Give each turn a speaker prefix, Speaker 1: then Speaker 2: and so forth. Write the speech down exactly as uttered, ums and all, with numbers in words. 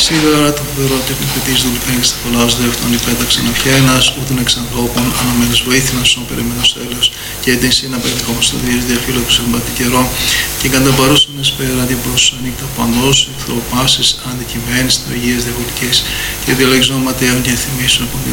Speaker 1: σίγαρα το φοβερό τεχνικό της δουλειάς στα πολλά ως δεύτερον υπέταξαν αφιένας, ούτων εξ ανθρώπων, αναμένες βοήθηνας στον περίμενος τέλος, και την σύνα περιδεχόμαστε στο διές διαφύλακος εμπάτη καιρό, και κατά παρούσαν εσπέρα διαπρόσους ανήκτα παντός, εχθροπάσεις, αντικειμένες, στρατηγίες διαβολικές, και διαλογισμό ματέων και θυμίσεων